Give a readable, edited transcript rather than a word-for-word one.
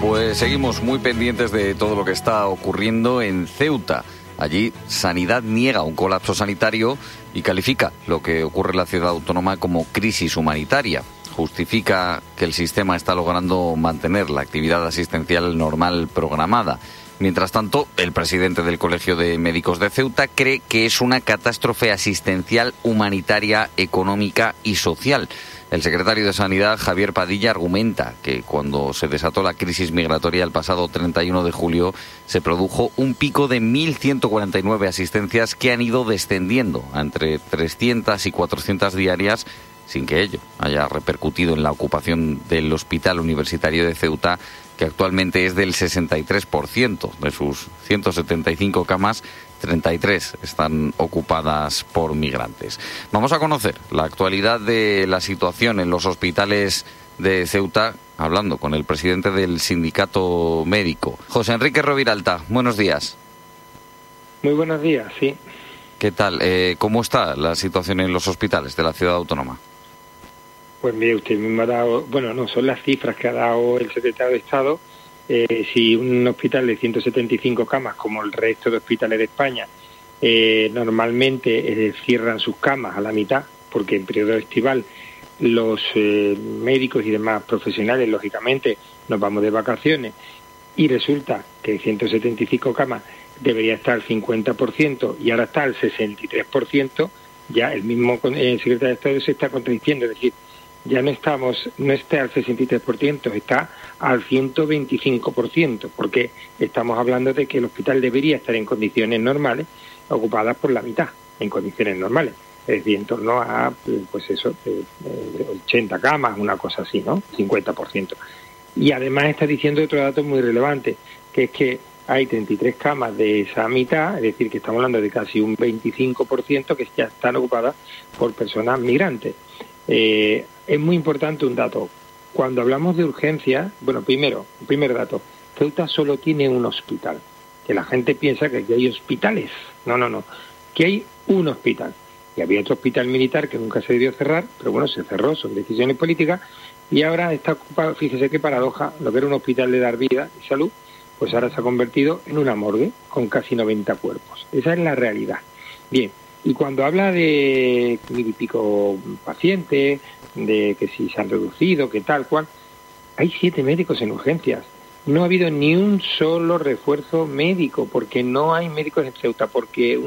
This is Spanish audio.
Pues seguimos muy pendientes de todo lo que está ocurriendo en Ceuta. Allí Sanidad niega un colapso sanitario y califica lo que ocurre en la ciudad autónoma como crisis humanitaria. Justifica que el sistema está logrando mantener la actividad asistencial normal programada. Mientras tanto, el presidente del Colegio de Médicos de Ceuta cree que es una catástrofe asistencial, humanitaria, económica y social. El secretario de Sanidad, Javier Padilla, argumenta que cuando se desató la crisis migratoria el pasado 31 de julio se produjo un pico de 1.149 asistencias que han ido descendiendo a entre 300 y 400 diarias, sin que ello haya repercutido en la ocupación del Hospital Universitario de Ceuta, que actualmente es del 63%. De sus 175 camas, 33 están ocupadas por migrantes. Vamos a conocer la actualidad de la situación en los hospitales de Ceuta, hablando con el presidente del sindicato médico, José Enrique Roviralta. Buenos días. Muy buenos días, sí. ¿Qué tal? ¿Cómo está la situación en los hospitales de la ciudad autónoma? Pues mire, usted mismo ha dado, no son las cifras que ha dado el secretario de Estado. Si un hospital de 175 camas, como el resto de hospitales de España, normalmente cierran sus camas a la mitad, porque en periodo estival los médicos y demás profesionales, lógicamente, nos vamos de vacaciones, y resulta que 175 camas debería estar al 50% y ahora está al 63%, ya el mismo secretario de Estado se está contradiciendo, es decir, ya no está al 63%, está al 125%, porque estamos hablando de que el hospital debería estar en condiciones normales, ocupadas por la mitad, en condiciones normales, es decir, en torno a, 80 camas, una cosa así, ¿no? 50%. Y además está diciendo otro dato muy relevante, que es que hay 33 camas de esa mitad, es decir, que estamos hablando de casi un 25% que ya están ocupadas por personas migrantes. Es muy importante un dato. Cuando hablamos de urgencias, primer dato, Ceuta solo tiene un hospital. Que la gente piensa que aquí hay hospitales. No. Que hay un hospital. Y había otro hospital militar que nunca se debió cerrar, pero bueno, se cerró, son decisiones políticas, y ahora está ocupado, fíjese qué paradoja, lo que era un hospital de dar vida y salud, pues ahora se ha convertido en una morgue con casi 90 cuerpos. Esa es la realidad. Bien. Y cuando habla de mil y pico pacientes, de que si se han reducido, que tal cual, hay 7 médicos en urgencias. No ha habido ni un solo refuerzo médico, porque no hay médicos en Ceuta, porque